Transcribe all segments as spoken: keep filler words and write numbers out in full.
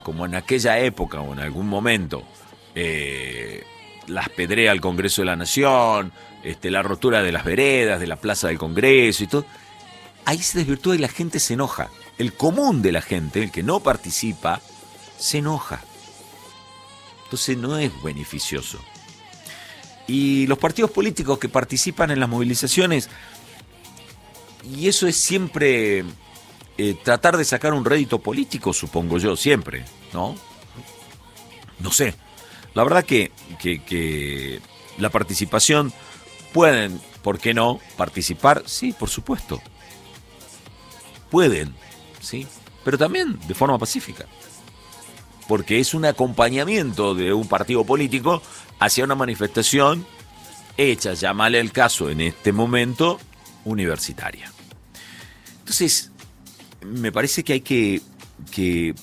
como en aquella época o en algún momento, eh, las pedrea al Congreso de la Nación, este, la rotura de las veredas, de la Plaza del Congreso y todo, ahí se desvirtúa y la gente se enoja. El común de la gente, el que no participa, se enoja. Entonces no es beneficioso. Y los partidos políticos que participan en las movilizaciones, y eso es siempre eh, tratar de sacar un rédito político, supongo yo, siempre, ¿no? No sé. La verdad que, que, que la participación, pueden, ¿por qué no? Participar, sí, por supuesto. Pueden, sí, pero también de forma pacífica. Porque es un acompañamiento de un partido político hacia una manifestación hecha, llámale el caso en este momento, universitaria. Entonces, me parece que hay que, que,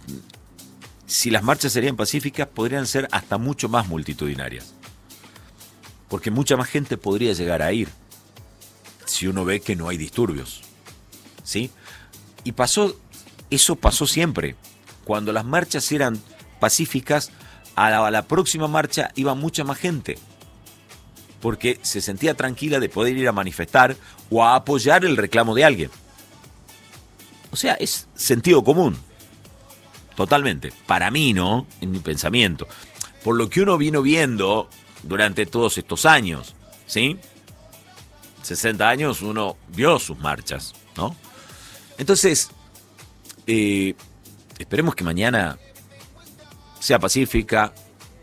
si las marchas serían pacíficas, podrían ser hasta mucho más multitudinarias. Porque mucha más gente podría llegar a ir, si uno ve que no hay disturbios, ¿sí? Y pasó, eso pasó siempre. Cuando las marchas eran pacíficas, a la, a la próxima marcha iba mucha más gente. Porque se sentía tranquila de poder ir a manifestar o a apoyar el reclamo de alguien. O sea, es sentido común. Totalmente. Para mí, ¿no? En mi pensamiento. Por lo que uno vino viendo durante todos estos años, ¿sí? sesenta años uno vio sus marchas, ¿no? Entonces, eh, esperemos que mañana sea pacífica,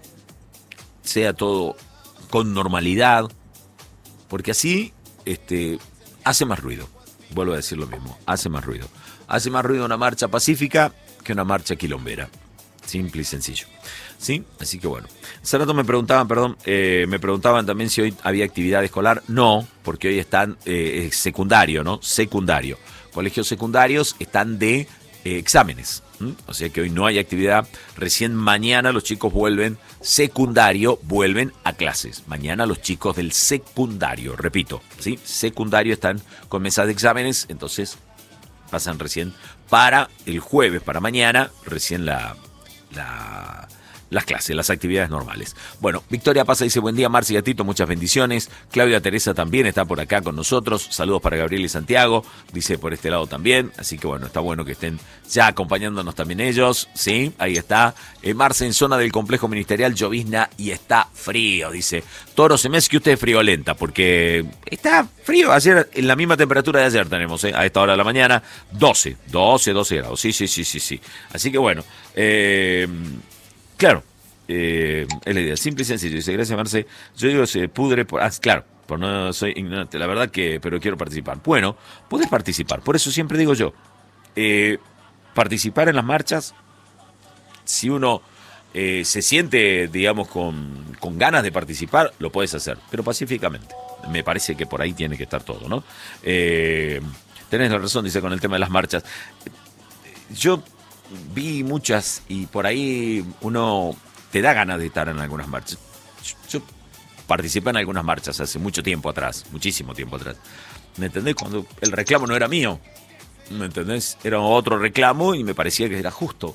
sea todo con normalidad, porque así este, hace más ruido. Vuelvo a decir lo mismo, hace más ruido. Hace más ruido una marcha pacífica que una marcha quilombera. Simple y sencillo. ¿Sí? Así que bueno. Hace rato me preguntaban, perdón, eh, me preguntaban también si hoy había actividad escolar. No, porque hoy están eh, secundario, ¿no? Secundario. Colegios secundarios están de eh, exámenes. ¿Mm? O sea que hoy no hay actividad. Recién mañana los chicos vuelven, secundario, vuelven a clases. Mañana los chicos del secundario, repito, ¿sí? Secundario están con mesas de exámenes, entonces pasan recién para el jueves, para mañana, recién la... La, las clases, las actividades normales. Bueno, Victoria Pasa dice, buen día Marci y Gatito, muchas bendiciones. Claudia Teresa también está por acá con nosotros. Saludos para Gabriel y Santiago, dice por este lado también. Así que bueno, está bueno que estén ya acompañándonos también ellos. Sí, ahí está. Eh, Marce, en zona del complejo ministerial, llovizna y está frío, dice. Toro, se me hace que usted es friolenta, porque está frío. Ayer, en la misma temperatura de ayer tenemos, ¿eh? A esta hora de la mañana, doce, doce, doce grados. Sí, sí, sí, sí, sí. Así que bueno, eh... Claro, eh, es la idea, simple y sencillo. Dice, gracias Marce, yo digo se pudre por... Ah, claro, por no soy ignorante, la verdad que, pero quiero participar. Bueno, podés participar, por eso siempre digo yo, eh, participar en las marchas, si uno eh, se siente, digamos, con, con ganas de participar, lo puedes hacer, pero pacíficamente. Me parece que por ahí tiene que estar todo, ¿no? Eh, tenés la razón, dice, con el tema de las marchas. Yo... vi muchas y por ahí uno te da ganas de estar en algunas marchas. Yo, yo participé en algunas marchas hace mucho tiempo atrás, muchísimo tiempo atrás. ¿Me entendés? Cuando el reclamo no era mío, ¿me entendés? Era otro reclamo y me parecía que era justo.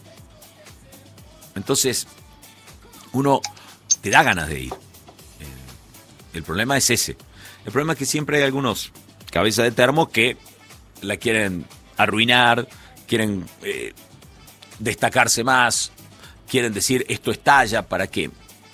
Entonces, uno te da ganas de ir. El problema es ese. El problema es que siempre hay algunos cabezas de termo que la quieren arruinar, quieren... Eh, destacarse más, quieren decir esto estalla, ¿para qué?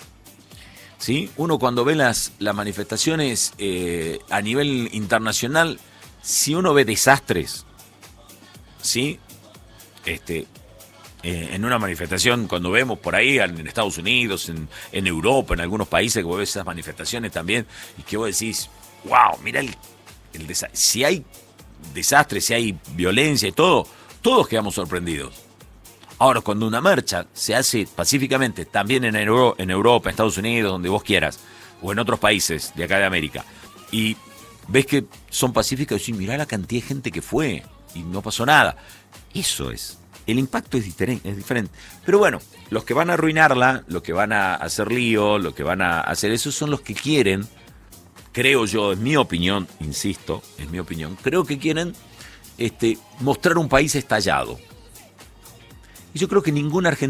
¿Sí? Uno cuando ve las, las manifestaciones eh, a nivel internacional, si uno ve desastres, ¿sí? Este, eh, en una manifestación, cuando vemos por ahí en Estados Unidos, en, en Europa, en algunos países que vos ves esas manifestaciones también, y que vos decís, wow, mira el, el desastre. Si hay desastres, si hay violencia y todo, todos quedamos sorprendidos. Ahora, cuando una marcha se hace pacíficamente, también en, Euro, en Europa, en Estados Unidos, donde vos quieras, o en otros países de acá de América, y ves que son pacíficas, y decís, mirá la cantidad de gente que fue, y no pasó nada. Eso es. El impacto es diferente, es diferente. Pero bueno, los que van a arruinarla, los que van a hacer lío, los que van a hacer eso, son los que quieren, creo yo, en mi opinión, insisto, es mi opinión, creo que quieren este, mostrar un país estallado. Y yo creo que ningún argentino